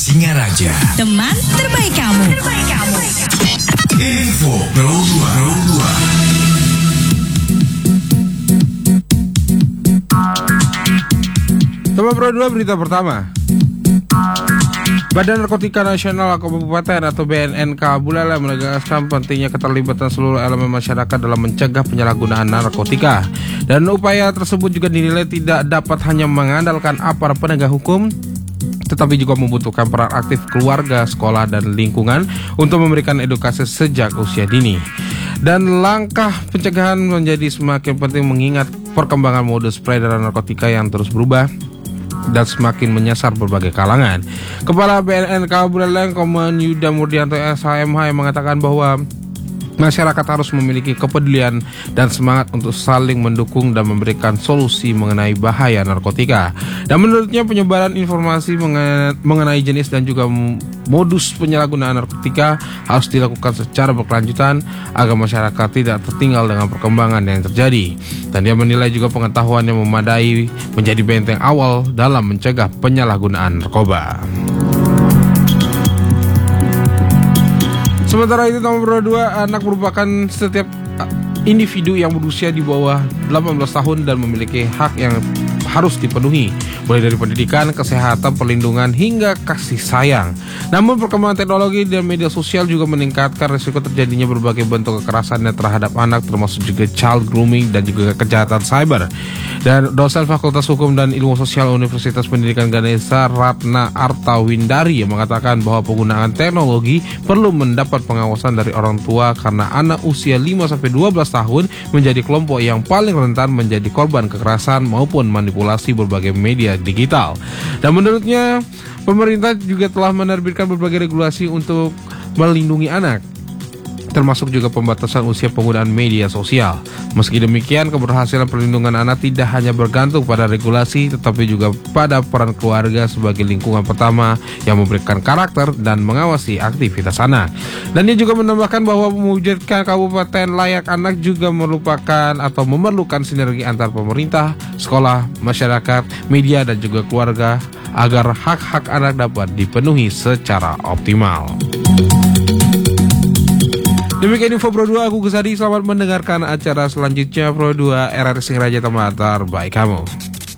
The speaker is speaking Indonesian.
Singaraja, teman terbaik kamu. Info Pro 2. Teman Pro 2 berita pertama. Badan Narkotika Nasional Kabupaten atau BNNK Buleleng menegaskan pentingnya keterlibatan seluruh elemen masyarakat dalam mencegah penyalahgunaan narkotika. Dan upaya tersebut juga dinilai tidak dapat hanya mengandalkan aparat penegak hukum, tetapi juga membutuhkan peran aktif keluarga, sekolah, dan lingkungan untuk memberikan edukasi sejak usia dini. Dan langkah pencegahan menjadi semakin penting mengingat perkembangan modus peredaran narkotika yang terus berubah dan semakin menyasar berbagai kalangan. Kepala BNNK Buleleng Koman Yuda Murdianto SHMH yang mengatakan bahwa masyarakat harus memiliki kepedulian dan semangat untuk saling mendukung dan memberikan solusi mengenai bahaya narkotika. Dan menurutnya penyebaran informasi mengenai jenis dan juga modus penyalahgunaan narkotika harus dilakukan secara berkelanjutan agar masyarakat tidak tertinggal dengan perkembangan yang terjadi. Dan dia menilai juga pengetahuan yang memadai menjadi benteng awal dalam mencegah penyalahgunaan narkoba. Sementara itu, nomor Pro 2, anak merupakan setiap individu yang berusia di bawah 18 tahun dan memiliki hak yang harus dipenuhi, mulai dari pendidikan, kesehatan, perlindungan, hingga kasih sayang. Namun perkembangan teknologi dan media sosial juga meningkatkan risiko terjadinya berbagai bentuk kekerasan terhadap anak, termasuk juga child grooming dan juga kejahatan cyber. Dan dosen Fakultas Hukum dan Ilmu Sosial Universitas Pendidikan Ganesha Ratna Artawindari yang mengatakan bahwa penggunaan teknologi perlu mendapat pengawasan dari orang tua karena anak usia 5-12 tahun menjadi kelompok yang paling rentan menjadi korban kekerasan maupun manipulasi berbagai media digital. Dan menurutnya, pemerintah juga telah menerbitkan berbagai regulasi untuk melindungi anak, termasuk juga pembatasan usia penggunaan media sosial. Meski demikian, keberhasilan perlindungan anak tidak hanya bergantung pada regulasi, tetapi juga pada peran keluarga sebagai lingkungan pertama yang memberikan karakter dan mengawasi aktivitas anak. Dan dia juga menambahkan bahwa mewujudkan kabupaten layak anak juga merupakan atau memerlukan sinergi antar pemerintah, sekolah, masyarakat, media, dan juga keluarga agar hak-hak anak dapat dipenuhi secara optimal. Demikian info Pro 2, aku Gusadi. Selamat mendengarkan acara selanjutnya Pro 2 RRI Singaraja, teman terbaik kamu.